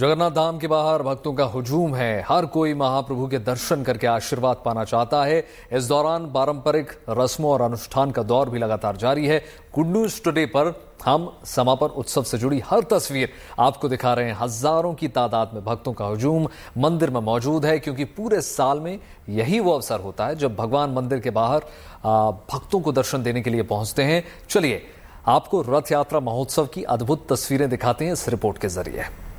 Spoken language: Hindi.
जगन्नाथ धाम के बाहर भक्तों का हुजूम है। हर कोई महाप्रभु के दर्शन करके आशीर्वाद पाना चाहता है। इस दौरान पारंपरिक रस्मों और अनुष्ठान का दौर भी लगातार जारी है। गुड न्यूज टुडे पर हम समापन उत्सव से जुड़ी हर तस्वीर आपको दिखा रहे हैं। हजारों की तादाद में भक्तों का हुजूम मंदिर में मौजूद है, क्योंकि पूरे साल में यही वो अवसर होता है जब भगवान मंदिर के बाहर भक्तों को दर्शन देने के लिए पहुंचते हैं। चलिए आपको रथ यात्रा महोत्सव की अद्भुत तस्वीरें दिखाते हैं इस रिपोर्ट के जरिए।